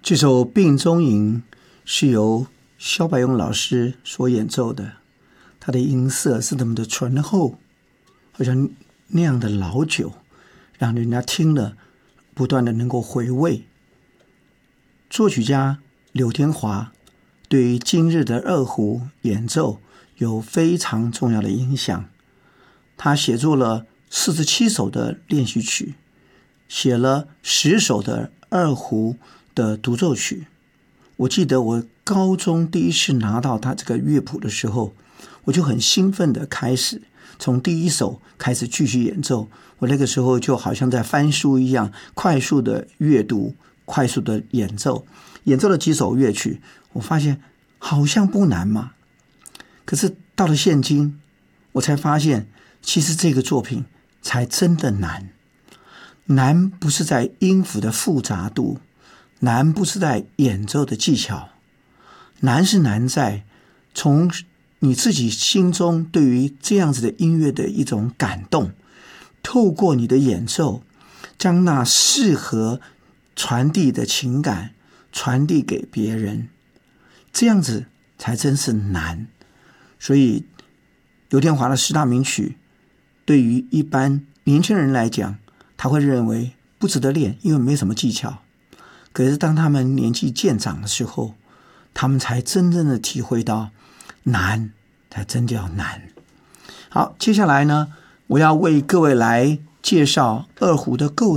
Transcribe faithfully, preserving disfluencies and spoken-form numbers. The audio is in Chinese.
这首《病中吟》是由萧百勇老师所演奏的，他的音色是那么的醇厚，好像那样的老酒，让人家听了不断的能够回味。作曲家柳天华对于今日的二胡演奏有非常重要的影响，他写作了四十七首的练习曲，写了十首的二胡的独奏曲。我记得我高中第一次拿到他这个乐谱的时候，我就很兴奋的开始从第一首开始继续演奏。我那个时候就好像在翻书一样，快速的阅读，快速的演奏，演奏了几首乐曲，我发现好像不难嘛。可是到了现今，我才发现其实这个作品才真的难。难不是在音符的复杂度，难不是在演奏的技巧，难是难在从你自己心中对于这样子的音乐的一种感动，透过你的演奏，将那适合传递的情感传递给别人，这样子才真是难。所以刘天华的十大名曲对于一般年轻人来讲，他会认为不值得练，因为没什么技巧。可是当他们年纪渐长的时候，他们才真正的体会到难才真叫难。好，接下来呢，我要为各位来介绍二胡的构